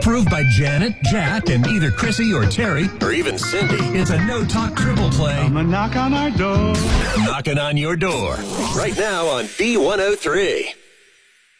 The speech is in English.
Approved by Janet, Jack, and either Chrissy or Terry, or even Cindy. It's a no-talk triple play. Come and knock on our door. Knocking on your door. Right now on B103.